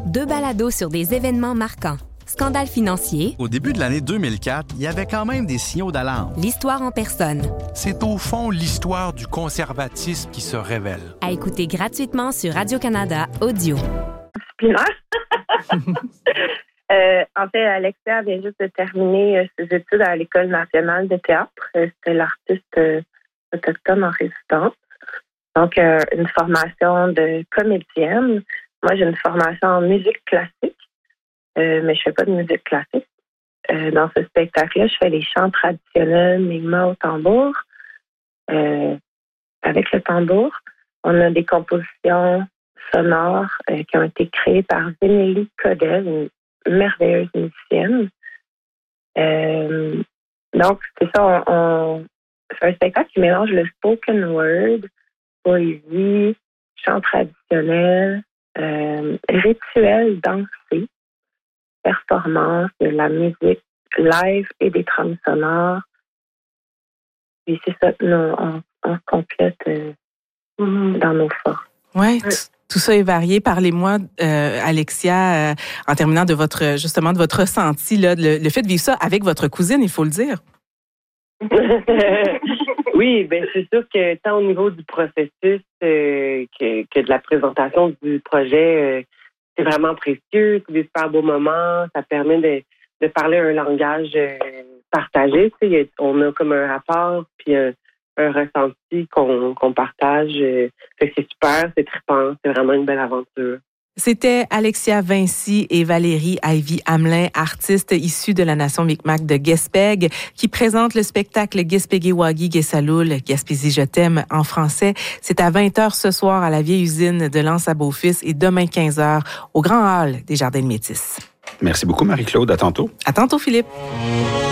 2 balados sur des événements marquants. Scandale financier. Au début de l'année 2004, il y avait quand même des signaux d'alarme. L'histoire en personne. C'est au fond l'histoire du conservatisme qui se révèle. À écouter gratuitement sur Radio-Canada Audio. En fait, Alexia vient juste de terminer ses études à l'École nationale de théâtre. C'était l'artiste autochtone en résidence. Donc, une formation de comédienne. Moi, j'ai une formation en musique classique. Mais je fais pas de musique classique. Dans ce spectacle-là, je fais les chants traditionnels, mes mains au tambour. Avec le tambour, on a des compositions sonores qui ont été créées par Zénélie Codel, une merveilleuse musicienne. Donc, c'est ça, c'est un spectacle qui mélange le spoken word, poésie, chants traditionnels, rituels dansés, performance, de la musique live et des trames sonores. Puis c'est ça, on se complète dans nos forces. Oui, tout ça est varié. Parlez-moi, Alexia, en terminant de votre ressenti, là, le fait de vivre ça avec votre cousine, il faut le dire. Oui, ben c'est sûr que tant au niveau du processus que de la présentation du projet, c'est vraiment précieux, c'est des super beaux moments, ça permet de parler un langage partagé. Tu sais, on a comme un rapport puis un ressenti qu'on partage. Fait que c'est super, c'est trippant, c'est vraiment une belle aventure. C'était Alexia Vinci et Valérie Ivy Hamelin, artistes issus de la nation Mi'kmaq de Gaspé, qui présentent le spectacle Gaspégiwagi Guessaloul, Gaspésie je t'aime en français. C'est à 20h ce soir à la vieille usine de l'Anse à Beaufils et demain 15h au Grand Hall des Jardins de Métis. Merci beaucoup, Marie-Claude. À tantôt. À tantôt, Philippe.